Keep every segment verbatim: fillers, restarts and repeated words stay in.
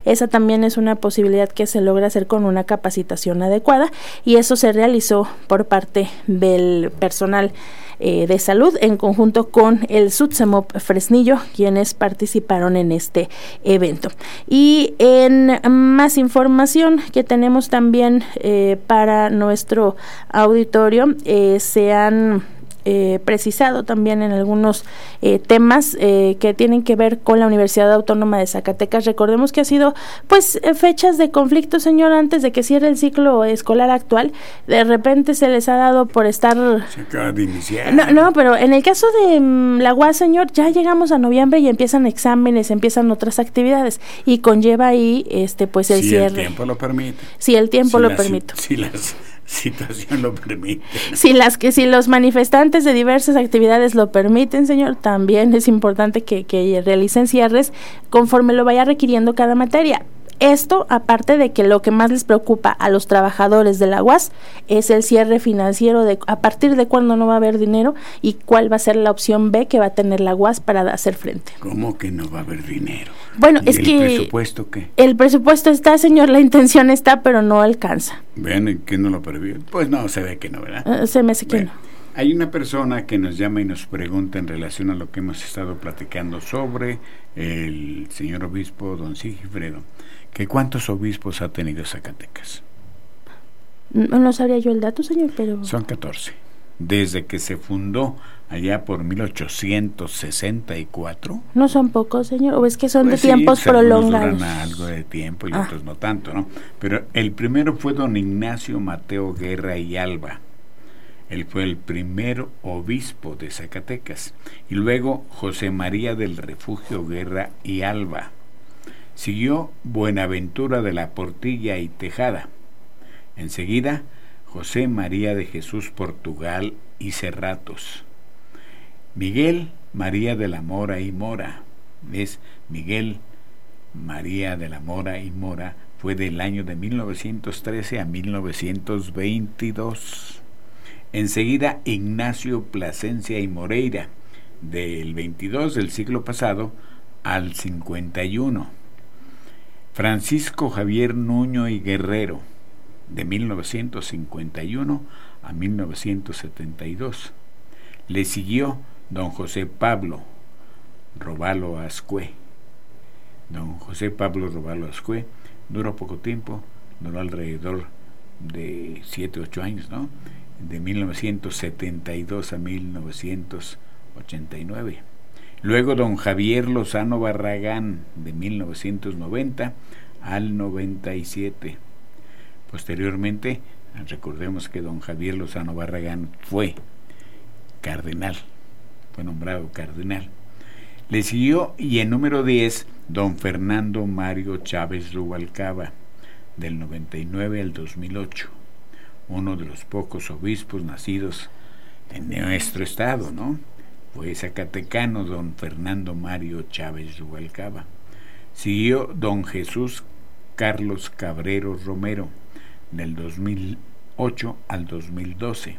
esa también es una posibilidad que se logra hacer con una capacitación adecuada, y eso se realizó por parte del personal Eh, de salud en conjunto con el SUTSEMOP Fresnillo, quienes participaron en este evento. Y en más información que tenemos también eh, para nuestro auditorio, eh, se han Eh, precisado también en algunos eh, temas eh, que tienen que ver con la Universidad Autónoma de Zacatecas. Recordemos que ha sido pues eh, fechas de conflicto, señor, antes de que cierre el ciclo escolar actual. De repente se les ha dado por estar... Se acaba de iniciar. No, no, pero en el caso de um, la U A S, señor, ya llegamos a noviembre y empiezan exámenes, empiezan otras actividades y conlleva ahí este pues el si cierre. Si el tiempo lo permite. Si el tiempo si lo la, permite. Si, si las... situación lo permite. Si las que si los manifestantes de diversas actividades lo permiten, señor, también es importante que, que realicen cierres conforme lo vaya requiriendo cada materia. Esto, aparte de que lo que más les preocupa a los trabajadores de la U A S es el cierre financiero, de a partir de cuándo no va a haber dinero y cuál va a ser la opción B que va a tener la U A S para hacer frente. ¿Cómo que no va a haber dinero? Bueno, ¿Y es el que... ¿El presupuesto qué? El presupuesto está, señor, la intención está, pero no alcanza. ¿Ven que no lo previó? Pues no, se ve que no, ¿verdad? Uh, se me hace que bueno, no. Hay una persona que nos llama y nos pregunta en relación a lo que hemos estado platicando sobre el señor obispo don Sigifredo, que cuántos obispos ha tenido Zacatecas. No, no sabría yo el dato, señor, pero... Son catorce. Desde que se fundó allá por mil ochocientos sesenta y cuatro. No son pocos, señor, o es que son pues de sí, tiempos pues prolongados. Duran algo de tiempo y ah. otros no tanto, ¿no? Pero el primero fue don Ignacio Mateo Guerra y Alba. Él fue el primer obispo de Zacatecas. Y luego José María del Refugio Guerra y Alba. Siguió Buenaventura de la Portilla y Tejada. Enseguida, José María de Jesús Portugal y Cerratos. Miguel María de la Mora y Mora. Es Miguel María de la Mora y Mora. Fue del año de mil novecientos trece a mil novecientos veintidós. Enseguida, Ignacio Plasencia y Moreira, del veintidós del siglo pasado al cincuenta y uno. Francisco Javier Nuño y Guerrero, de mil novecientos cincuenta y uno a mil novecientos setenta y dos. Le siguió don José Pablo Robalo Ascue. Don José Pablo Robalo Ascue duró poco tiempo, duró alrededor de siete, ocho años, ¿no? De mil novecientos setenta y dos a mil novecientos ochenta y nueve. Luego don Javier Lozano Barragán, de mil novecientos noventa al noventa y siete. Posteriormente, recordemos que don Javier Lozano Barragán fue cardenal, fue nombrado cardenal. Le siguió, y en número diez, don Fernando Mario Chávez Rubalcaba, del noventa y nueve al dos mil ocho. Uno de los pocos obispos nacidos en nuestro estado, ¿no? Fue zacatecano don Fernando Mario Chávez Rubalcaba. Siguió don Jesús Carlos Cabrero Romero, del dos mil ocho al dos mil doce.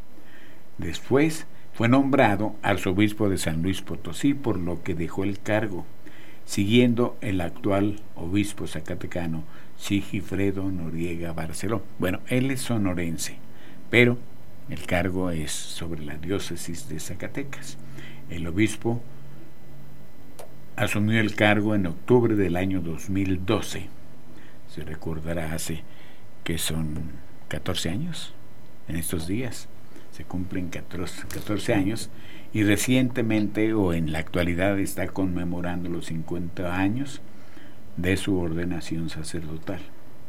Después fue nombrado arzobispo de San Luis Potosí, por lo que dejó el cargo, siguiendo el actual obispo zacatecano Sigifredo Noriega Barceló. Bueno, él es sonorense, pero el cargo es sobre la diócesis de Zacatecas. El obispo asumió el cargo en octubre del año dos mil doce. Se recordará, hace que son catorce años, en estos días se cumplen catorce años, y recientemente o en la actualidad está conmemorando los cincuenta años de su ordenación sacerdotal.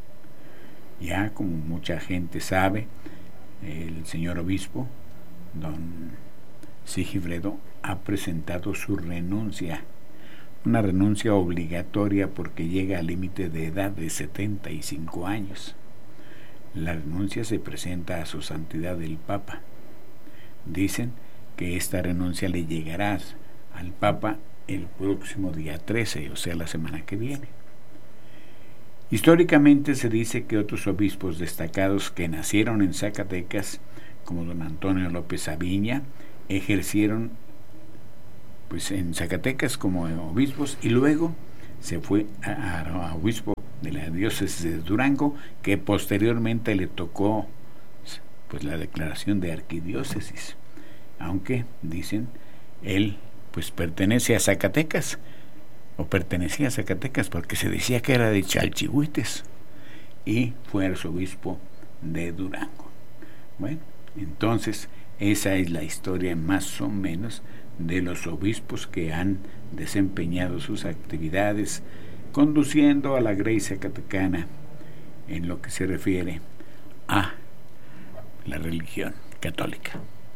Ya, como mucha gente sabe, el señor obispo, don Sigifredo, ha presentado su renuncia, una renuncia obligatoria porque llega al límite de edad de setenta y cinco años. La renuncia se presenta a su santidad el Papa. Dicen que esta renuncia le llegará al Papa el próximo día trece, o sea, la semana que viene. Históricamente se dice que otros obispos destacados que nacieron en Zacatecas, como don Antonio López Aviña, ejercieron pues en Zacatecas como obispos, y luego se fue a, a, a obispo de la diócesis de Durango, que posteriormente le tocó pues la declaración de arquidiócesis, aunque dicen él pues pertenece a Zacatecas, o pertenecía a Zacatecas porque se decía que era de Chalchihuites, y fue arzobispo de Durango. Bueno, entonces esa es la historia más o menos de los obispos que han desempeñado sus actividades conduciendo a la Grey Zacatecana en lo que se refiere a la religión católica.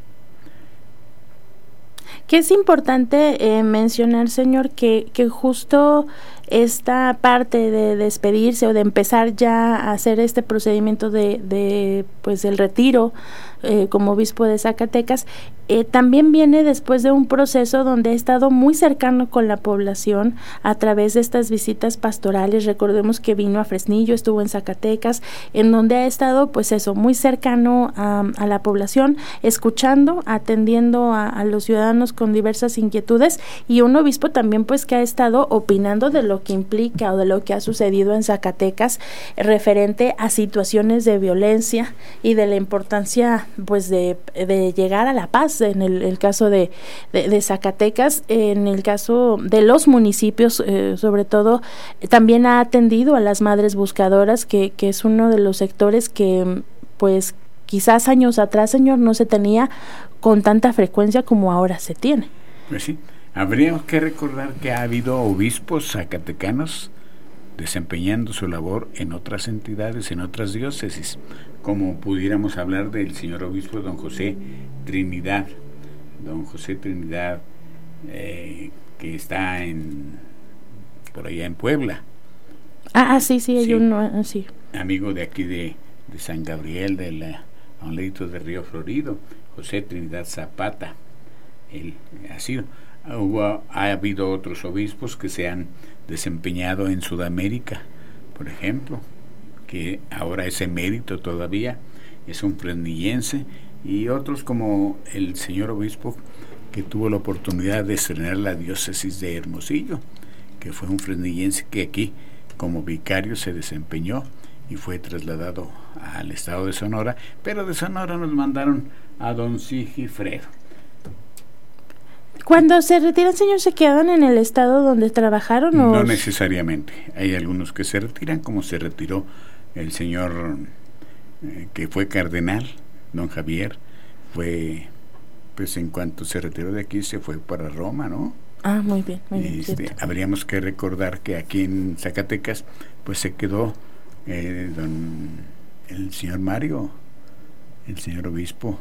Que es importante eh, mencionar, señor, que, que justo esta parte de despedirse o de empezar ya a hacer este procedimiento de, de pues el retiro eh, como obispo de Zacatecas, eh, también viene después de un proceso donde ha estado muy cercano con la población a través de estas visitas pastorales. Recordemos que vino a Fresnillo, estuvo en Zacatecas, en donde ha estado pues eso, muy cercano a, a la población, escuchando, atendiendo a, a los ciudadanos con diversas inquietudes, y un obispo también pues que ha estado opinando de lo que implica o de lo que ha sucedido en Zacatecas referente a situaciones de violencia y de la importancia pues de, de llegar a la paz en el, el caso de, de, de Zacatecas. En el caso de los municipios, eh, sobre todo, también ha atendido a las madres buscadoras, que, que es uno de los sectores que pues quizás años atrás, señor, no se tenía con tanta frecuencia como ahora se tiene. Pues sí, habría que recordar que ha habido obispos zacatecanos desempeñando su labor en otras entidades, en otras diócesis, como pudiéramos hablar del señor obispo don José Trinidad, don José Trinidad, eh, que está en por allá en Puebla. Ah, sí, sí, hay sí, uno, sí. Amigo de aquí de, de San Gabriel, de la, a un ladito de Río Florido, José Trinidad Zapata. Él ha sido. Hubo, ha habido otros obispos que se han desempeñado en Sudamérica, por ejemplo, que ahora es emérito todavía, es un fresnillense, y otros como el señor obispo que tuvo la oportunidad de estrenar la diócesis de Hermosillo, que fue un fresnillense que aquí como vicario se desempeñó y fue trasladado al estado de Sonora, pero de Sonora nos mandaron a don Sigifredo. Cuando se retiran, señor, ¿se quedan en el estado donde trabajaron? ¿O? No necesariamente. Hay algunos que se retiran, como se retiró el señor eh, que fue cardenal, don Javier, fue, pues en cuanto se retiró de aquí, se fue para Roma, ¿no? Ah, muy bien, muy bien. Este, habríamos que recordar que aquí en Zacatecas, pues se quedó eh, don, el señor Mario, el señor obispo.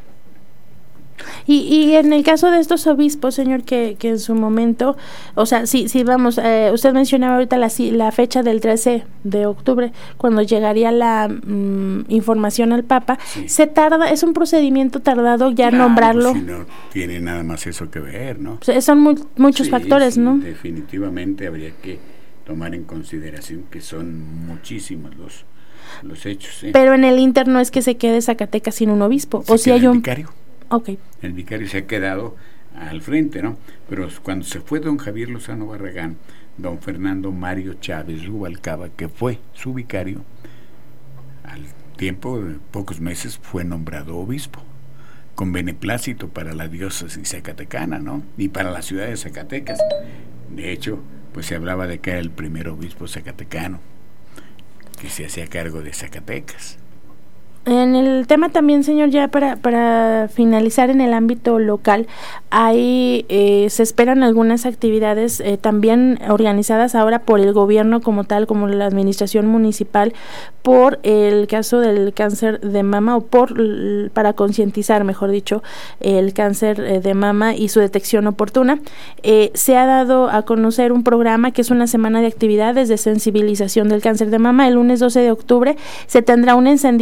Y, y en el caso de estos obispos, señor, que, que en su momento, o sea, sí, sí, vamos, eh, usted mencionaba ahorita la, la fecha del trece de octubre, cuando llegaría la mm, información al Papa, sí. Se tarda, es un procedimiento tardado ya claro, nombrarlo. Pues si no tiene nada más eso que ver, ¿no? O sea, son muy, muchos sí, factores, sí, ¿no? Definitivamente habría que tomar en consideración que son muchísimos los, los hechos. ¿eh? Pero en el inter no es que se quede Zacatecas sin un obispo, se o si hay un vicario. Okay. El vicario se ha quedado al frente, ¿no? Pero cuando se fue don Javier Lozano Barragán, don Fernando Mario Chávez Rubalcaba, que fue su vicario, al tiempo de pocos meses fue nombrado obispo, con beneplácito para la diócesis zacatecana, ¿no? Y para la ciudad de Zacatecas. De hecho, pues se hablaba de que era el primer obispo zacatecano que se hacía cargo de Zacatecas. En el tema también, señor, ya para, para finalizar en el ámbito local, hay eh, se esperan algunas actividades eh, también organizadas ahora por el gobierno como tal, como la administración municipal, por el caso del cáncer de mama, o por para concientizar, mejor dicho, el cáncer de mama y su detección oportuna. Eh, se ha dado a conocer un programa que es una semana de actividades de sensibilización del cáncer de mama. El lunes doce de octubre se tendrá un encendido de luces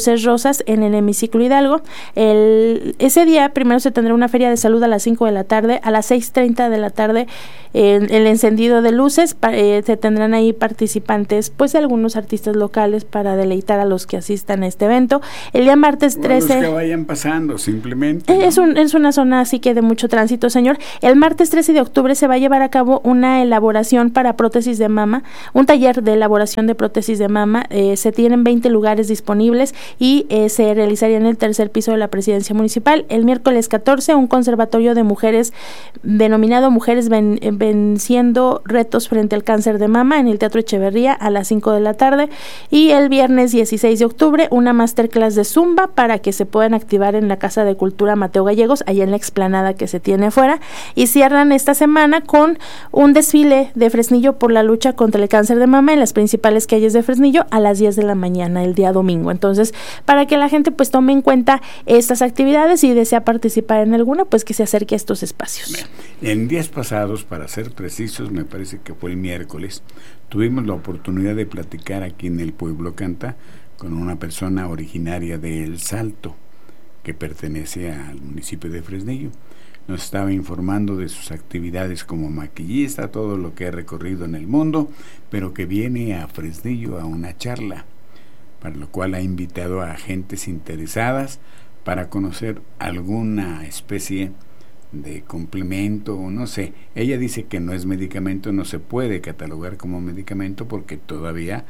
Dulces Rosas en el Hemiciclo Hidalgo. El, ese día primero se tendrá una feria de salud a las cinco de la tarde, a las seis treinta de la tarde eh, el encendido de luces, pa, eh, se tendrán ahí participantes, pues algunos artistas locales para deleitar a los que asistan a este evento. El día martes trece... Los que vayan pasando, simplemente. Eh, ¿no? es, un, es una zona así que de mucho tránsito, señor. El martes trece de octubre se va a llevar a cabo una elaboración para prótesis de mama, un taller de elaboración de prótesis de mama. Eh, se tienen veinte lugares disponibles y eh, se realizaría en el tercer piso de la Presidencia Municipal. El miércoles catorce, un conservatorio de mujeres denominado Mujeres Ven, Venciendo Retos Frente al Cáncer de Mama en el Teatro Echeverría a las cinco de la tarde. Y el viernes dieciséis de octubre, una masterclass de Zumba para que se puedan activar en la Casa de Cultura Mateo Gallegos, allá en la explanada que se tiene afuera. Y cierran esta semana con un desfile de Fresnillo por la lucha contra el cáncer de mama en las principales calles de Fresnillo a las diez de la mañana el día domingo. Entonces, para que la gente pues tome en cuenta estas actividades y desea participar en alguna, pues que se acerque a estos espacios. En días pasados, para ser precisos, me parece que fue el miércoles, tuvimos la oportunidad de platicar aquí en el Pueblo Canta con una persona originaria de El Salto, que pertenece al municipio de Fresnillo. Nos estaba informando de sus actividades como maquillista, todo lo que ha recorrido en el mundo, pero que viene a Fresnillo a una charla, para lo cual ha invitado a agentes interesadas para conocer alguna especie de complemento, o no sé. Ella dice que no es medicamento, no se puede catalogar como medicamento porque todavía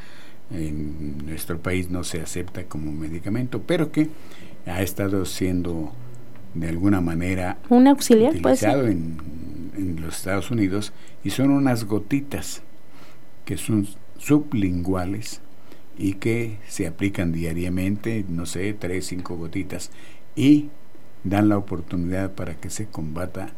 en nuestro país no se acepta como medicamento, pero que ha estado siendo de alguna manera un auxiliar utilizado en, en los Estados Unidos, y son unas gotitas que son sublinguales y que se aplican diariamente, no sé, tres, cinco gotitas, y dan la oportunidad para que se combata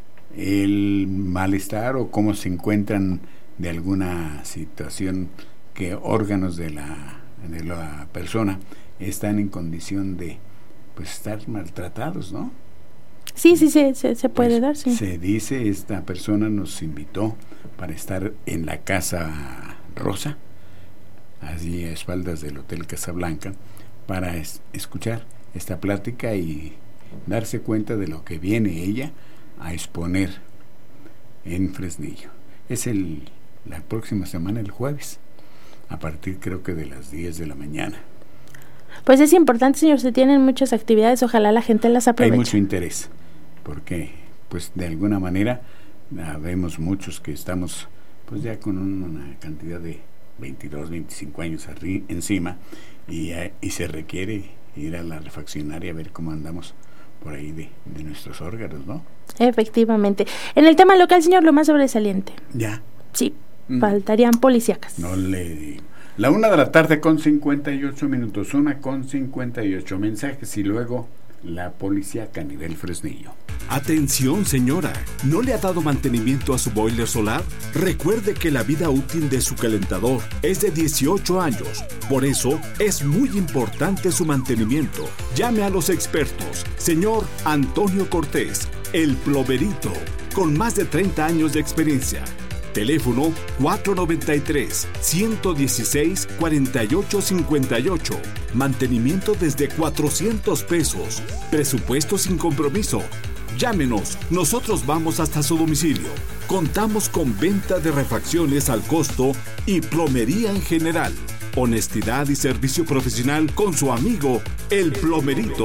el malestar o cómo se encuentran de alguna situación que órganos de la, de la persona están en condición de pues estar maltratados, ¿no? Sí, sí, sí, se, se puede pues, dar, sí. Se dice, esta persona nos invitó para estar en la Casa Rosa, allí a espaldas del Hotel Casablanca, para es, escuchar esta plática y darse cuenta de lo que viene ella a exponer en Fresnillo. Es el la próxima semana, el jueves, a partir creo que de las diez de la mañana. Pues es importante, señor, se tienen muchas actividades, ojalá la gente las aproveche. Hay mucho interés, porque pues de alguna manera vemos muchos que estamos pues ya con una cantidad de veintidós, veinticinco años arri- encima y, y se requiere ir a la refaccionaria a ver cómo andamos por ahí de, de nuestros órganos, ¿no? Efectivamente. En el tema local, señor, lo más sobresaliente. Ya. Sí, mm. faltarían policíacas. No le digo. La una de la tarde con cincuenta y ocho minutos, una con cincuenta y ocho mensajes y luego la policíaca a nivel Fresnillo. Atención, señora, ¿no le ha dado mantenimiento a su boiler solar? Recuerde que la vida útil de su calentador es de dieciocho años. Por eso es muy importante su mantenimiento. Llame a los expertos. Señor Antonio Cortés, el plomerito, con más de treinta años de experiencia. Teléfono cuatro noventa y tres, ciento dieciséis, cuarenta y ocho cincuenta y ocho. Mantenimiento desde cuatrocientos pesos. Presupuesto sin compromiso. Llámenos, nosotros vamos hasta su domicilio. Contamos con venta de refacciones al costo y plomería en general. Honestidad y servicio profesional con su amigo, el plomerito.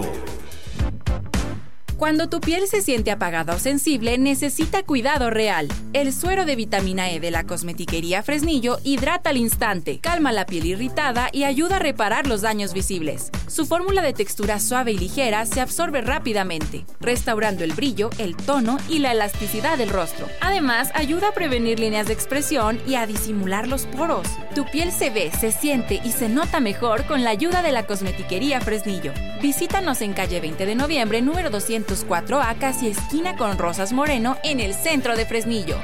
Cuando tu piel se siente apagada o sensible, necesita cuidado real. El suero de vitamina E de la Cosmetiquería Fresnillo hidrata al instante, calma la piel irritada y ayuda a reparar los daños visibles. Su fórmula de textura suave y ligera se absorbe rápidamente, restaurando el brillo, el tono y la elasticidad del rostro. Además, ayuda a prevenir líneas de expresión y a disimular los poros. Tu piel se ve, se siente y se nota mejor con la ayuda de la Cosmetiquería Fresnillo. Visítanos en calle veinte de noviembre, número doscientos cuatro A, casi esquina con Rosas Moreno, en el centro de Fresnillo.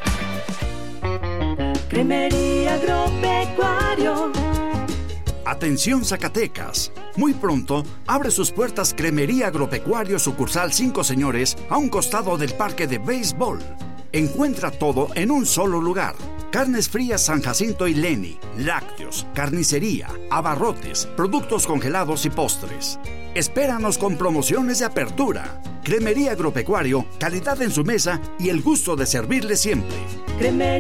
Cremería Agropecuario. Atención, Zacatecas. Muy pronto abre sus puertas Cremería Agropecuario sucursal Cinco Señores a un costado del parque de béisbol. Encuentra todo en un solo lugar. Carnes Frías San Jacinto y Leni, lácteos, carnicería, abarrotes, productos congelados y postres. Espéranos con promociones de apertura. Cremería Agropecuario, calidad en su mesa y el gusto de servirle siempre. Cremería